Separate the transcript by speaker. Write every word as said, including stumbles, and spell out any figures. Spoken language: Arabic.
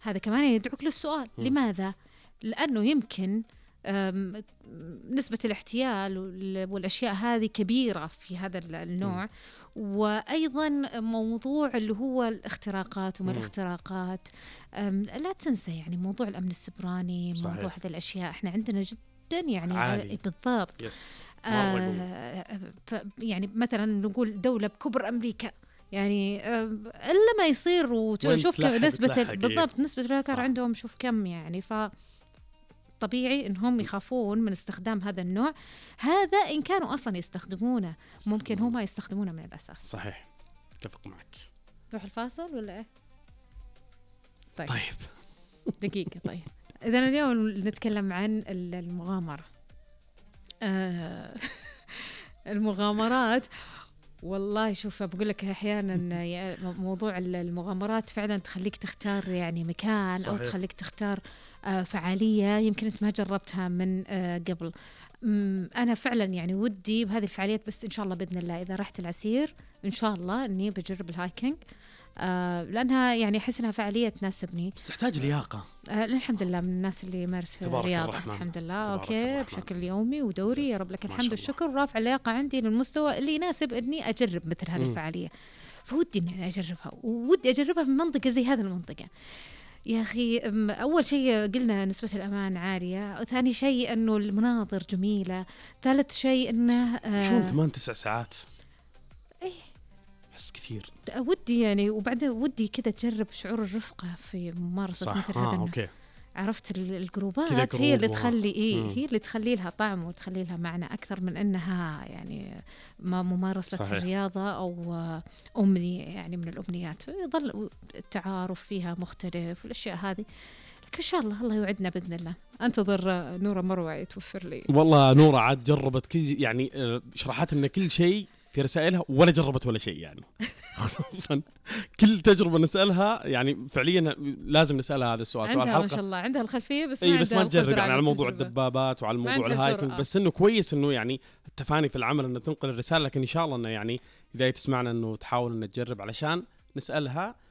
Speaker 1: هذا كمان يدعوك للسؤال. م. لماذا؟ لأنه يمكن نسبة الاحتيال والأشياء هذه كبيرة في هذا النوع. م. وأيضا موضوع اللي هو الاختراقات وما الاختراقات، لا تنسى يعني موضوع الأمن السبراني، صحيح. موضوع هذه الأشياء احنا عندنا جدا يعني
Speaker 2: عالي.
Speaker 1: بالضبط.
Speaker 2: يس.
Speaker 1: آه يعني مثلا نقول دولة بكبر أمريكا، يعني إلا ما يصير وشوف نسبة بالضبط نسبة الهاكر عندهم شوف كم يعني. ف طبيعي إنهم يخافون من استخدام هذا النوع. هذا إن كانوا أصلا يستخدمونه، ممكن هم يستخدمونه من الأساس.
Speaker 2: صحيح، اتفق معك.
Speaker 1: نروح الفاصل ولا إيه؟
Speaker 2: طيب, طيب.
Speaker 1: دقيقة. طيب إذا اليوم نتكلم عن المغامرة. آه المغامرات والله شوف بقول لك أحيانا موضوع المغامرات فعلا تخليك تختار يعني مكان، صحيح. أو تخليك تختار فعالية يمكن أنت ما جربتها من قبل. أنا فعلا يعني ودي بهذه الفعاليات، بس إن شاء الله بإذن الله إذا رحت العسير إن شاء الله إني بجرب الهايكينج، آه لأنها يعني أحس إنها فعالية تناسبني.
Speaker 2: بس تحتاج لياقة.
Speaker 1: آه الحمد لله من الناس اللي يمارس رياضة الحمد لله. أوكي بشكل يومي ودوري يا رب لك الحمد والشكر، رافع اللياقة عندي للمستوى اللي يناسب إني أجرب مثل هذه الفعالية. فودي إني أجربها، وودي أجربها في منطقة زي هذه المنطقة. يا أخي أول شيء قلنا نسبة الأمان عالية، وثاني شيء أنه المناظر جميلة، ثالث شيء أنه
Speaker 2: آه شون ثمان تسع ساعات
Speaker 1: إيه
Speaker 2: بس كثير.
Speaker 1: ودي يعني وبعدين ودي كذا تجرب شعور الرفقة في ممارسة مثل
Speaker 2: آه
Speaker 1: هذا.
Speaker 2: أوكي.
Speaker 1: عرفت الجروبات هي اللي تخلي إيه هي اللي تخلي لها طعم وتخلي لها معنى أكثر من أنها يعني ما ممارسة صحيح. الرياضة أو أمنية يعني من الأمنيات، يظل التعارف فيها مختلف والأشياء هذه. لكن إن شاء الله الله يوعدنا بإذن الله. أنتظر نورة مروعي توفر لي.
Speaker 2: والله نورة عاد جربت كل يعني شرحت لنا كل شيء في رسائلها ولا جربت ولا شيء يعني. خصوصا كل تجربة نسألها يعني فعليا لازم نسألها هذا السؤال. سؤال
Speaker 1: حلقة ما شاء الله عندها الخلفية بس
Speaker 2: ما
Speaker 1: ما
Speaker 2: بس ما تجرب يعني على موضوع الدبابات وعلى موضوع الهايكنج. بس إنه كويس إنه يعني التفاني في العمل إنه تنقل الرسالة، لكن إن شاء الله إنه يعني إذا تسمعنا إنه تحاول إنه تجرب علشان نسألها